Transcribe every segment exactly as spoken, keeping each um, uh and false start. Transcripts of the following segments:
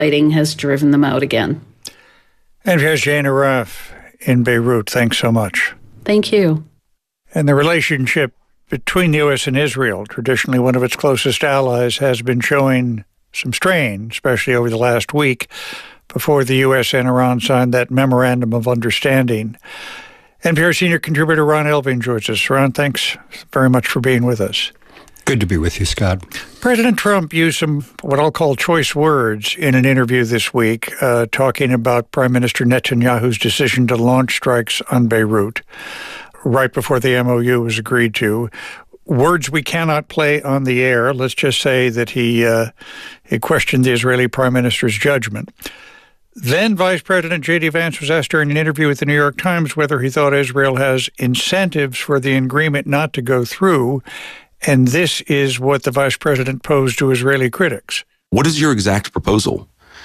Fighting has driven them out again. And here's Jane Arraf in Beirut. Thanks so much. Thank you. And the relationship between the U S and Israel, traditionally one of its closest allies, has been showing some strain, especially over the last week before the U S and Iran signed that memorandum of understanding. N P R senior contributor Ron Elving joins us. Ron, thanks very much for being with us. Good to be with you, Scott. President Trump used some what I'll call choice words in an interview this week, uh, talking about Prime Minister Netanyahu's decision to launch strikes on Beirut right before the M O U was agreed to. Words we cannot play on the air. Let's just say that he, uh, he questioned the Israeli Prime Minister's judgment. Then Vice President J D. Vance was asked during an interview with the New York Times whether he thought Israel has incentives for the agreement not to go through. And this is what the vice president posed to Israeli critics. What is your exact proposal?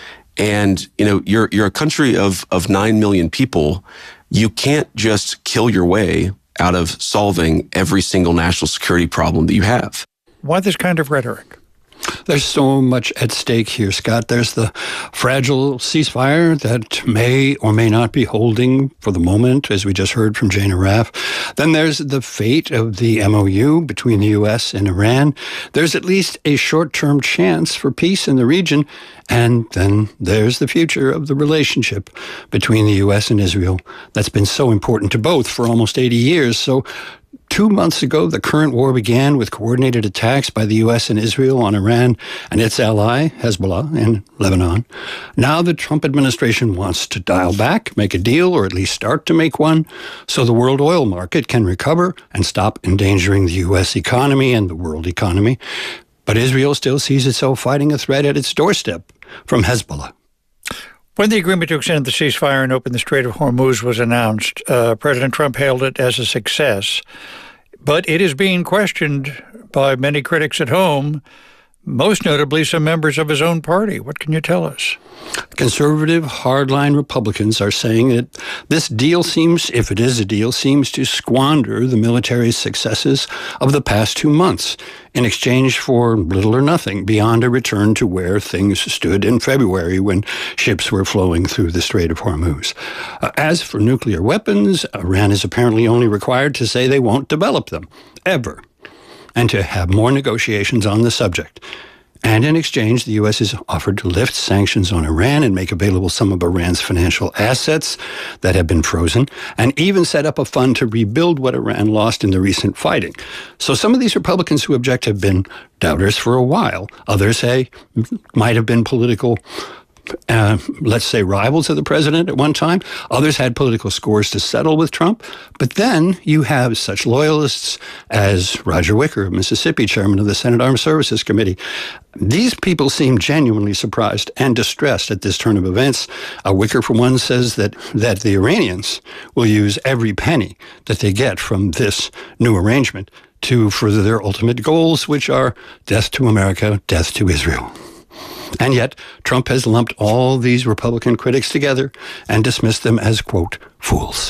And, you know, you're you're a country of, of nine million people. You can't just kill your way out of solving every single national security problem that you have. Why this kind of rhetoric? There's so much at stake here, Scott. There's the fragile ceasefire that may or may not be holding for the moment, as we just heard from Jane Arraf. Then there's the fate of the M O U between the U S and Iran. There's at least a short-term chance for peace in the region. And then there's the future of the relationship between the U S and Israel that's been so important to both for almost eighty years. So Two months ago, the current war began with coordinated attacks by the U S and Israel on Iran and its ally, Hezbollah, in Lebanon. Now the Trump administration wants to dial back, make a deal, or at least start to make one, so the world oil market can recover and stop endangering the U S economy and the world economy. But Israel still sees itself fighting a threat at its doorstep from Hezbollah. When the agreement to extend the ceasefire and open the Strait of Hormuz was announced, uh, President Trump hailed it as a success. But it is being questioned by many critics at home, most notably some members of his own party. What can you tell us? Conservative, hardline Republicans are saying that this deal seems, if it is a deal, seems to squander the military successes of the past two months in exchange for little or nothing beyond a return to where things stood in February when ships were flowing through the Strait of Hormuz. Uh, as for nuclear weapons, Iran is apparently only required to say they won't develop them, ever, and to have more negotiations on the subject. And in exchange, the U S is offered to lift sanctions on Iran and make available some of Iran's financial assets that have been frozen, and even set up a fund to rebuild what Iran lost in the recent fighting. So some of these Republicans who object have been doubters for a while. Others say might have been political Uh, let's say, rivals of the president at one time. Others had political scores to settle with Trump. But then you have such loyalists as Roger Wicker of Mississippi, chairman of the Senate Armed Services Committee. These people seem genuinely surprised and distressed at this turn of events. Uh, Wicker, for one, says that, that the Iranians will use every penny that they get from this new arrangement to further their ultimate goals, which are death to America, death to Israel. And yet, Trump has lumped all these Republican critics together and dismissed them as, quote, fools.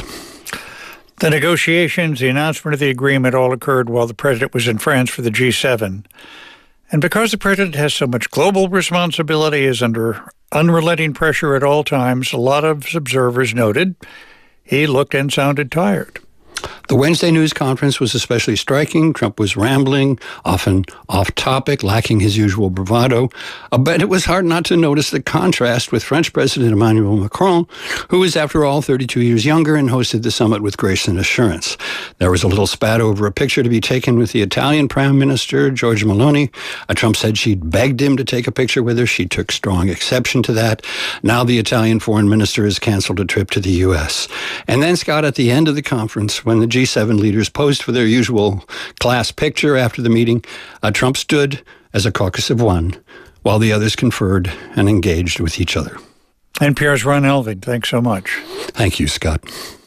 The negotiations, the announcement of the agreement all occurred while the president was in France for the G seven. And because the president has so much global responsibility, is under unrelenting pressure at all times, a lot of observers noted he looked and sounded tired. The Wednesday news conference was especially striking. Trump was rambling, often off topic, lacking his usual bravado. Uh, but it was hard not to notice the contrast with French President Emmanuel Macron, who is, after all, thirty-two years younger and hosted the summit with grace and assurance. There was a little spat over a picture to be taken with the Italian Prime Minister, Giorgia Meloni. Uh, Trump said she'd begged him to take a picture with her. She took strong exception to that. Now the Italian foreign minister has canceled a trip to the U S. And then, Scott, at the end of the conference, when the G seven leaders posed for their usual class picture after the meeting, uh, Trump stood as a caucus of one, while the others conferred and engaged with each other. N P R's Ron Elving, thanks so much. Thank you, Scott.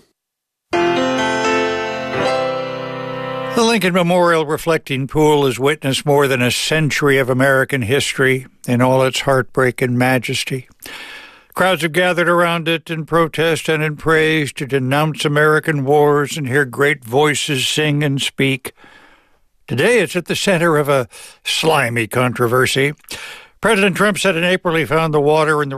The Lincoln Memorial Reflecting Pool has witnessed more than a century of American history in all its heartbreak and majesty. Crowds have gathered around it in protest and in praise to denounce American wars and hear great voices sing and speak. Today it's at the center of a slimy controversy. President Trump said in April he found the water in the